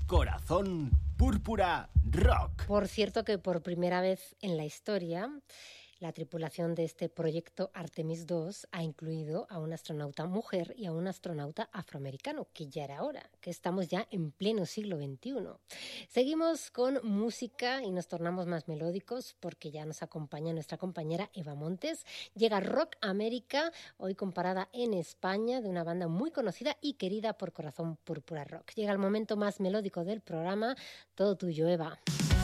Corazón Púrpura Rock. Por cierto que por primera vez en la historia, la tripulación de este proyecto Artemis II ha incluido a una astronauta mujer y a un astronauta afroamericano, que ya era hora, que estamos ya en pleno siglo XXI. Seguimos con música y nos tornamos más melódicos porque ya nos acompaña nuestra compañera Eva Montes. Llega Rock América, hoy comparada en España, de una banda muy conocida y querida por Corazón Púrpura Rock. Llega el momento más melódico del programa, todo tuyo, Eva.